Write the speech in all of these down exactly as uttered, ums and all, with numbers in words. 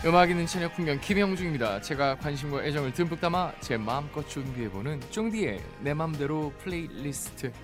음악 있는 저녁 풍경 김영중입니다. 제가 관심과 애정을 듬뿍 담아 제 마음껏 준비해보는 쫑디의 내 맘대로 플레이리스트.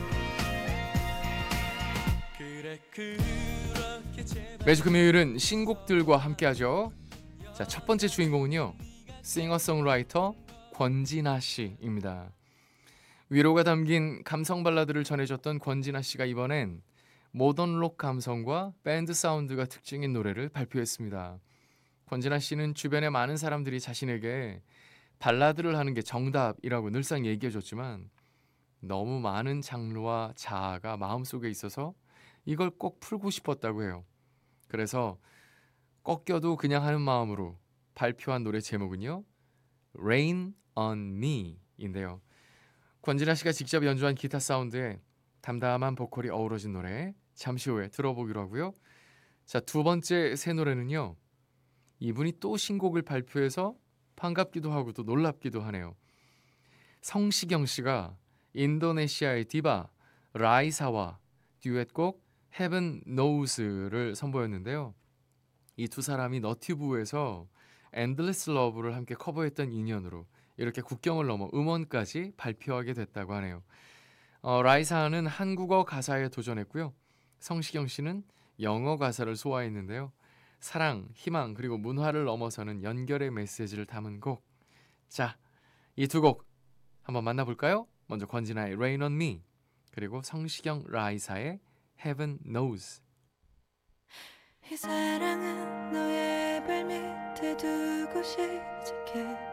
매주 금요일은 신곡들과 함께하죠. 자, 첫 번째 주인공은요, 싱어송라이터 권진아 씨입니다. 위로가 담긴 감성 발라드를 전해줬던 권진아 씨가 이번엔 모던 록 감성과 밴드 사운드가 특징인 노래를 발표했습니다. 권진아 씨는 주변의 많은 사람들이 자신에게 발라드를 하는 게 정답이라고 늘상 얘기해줬지만 너무 많은 장르와 자아가 마음속에 있어서 이걸 꼭 풀고 싶었다고 해요. 그래서 꺾여도 그냥 하는 마음으로 발표한 노래 제목은요, Rain on Me 인데요. 권진아 씨가 직접 연주한 기타 사운드에 담담한 보컬이 어우러진 노래 잠시 후에 들어보기로 하고요. 자, 두 번째 새 노래는요, 이분이 또 신곡을 발표해서 반갑기도 하고 또 놀랍기도 하네요. 성시경 씨가 인도네시아의 디바 라이사와 듀엣곡 Heaven Knows를 선보였는데요. 이 두 사람이 너튜브에서 Endless Love를 함께 커버했던 인연으로 이렇게 국경을 넘어 음원까지 발표하게 됐다고 하네요. 어, 라이사는 한국어 가사에 도전했고요. 성시경 씨는 영어 가사를 소화했는데요. 사랑, 희망, 그리고 문화를 넘어서는 연결의 메시지를 담은 곡. 자, 이 두 곡 한번 만나볼까요? 먼저 권진아의 Rain on Me, 그리고 성시경 라이사의 Heaven Knows. 이 사랑은 너의 발밑에 두고 시작해